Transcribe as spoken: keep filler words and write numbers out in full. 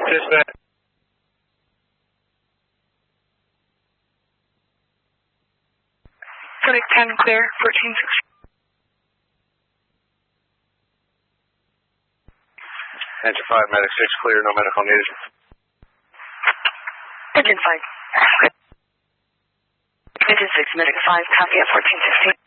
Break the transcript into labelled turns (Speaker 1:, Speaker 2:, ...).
Speaker 1: Dispatch.
Speaker 2: Clinic ten clear, fourteen sixteen.
Speaker 1: Engine five, medic six clear, no medical needed.
Speaker 2: Engine five. Engine six, medic five, copy at fourteen sixteen.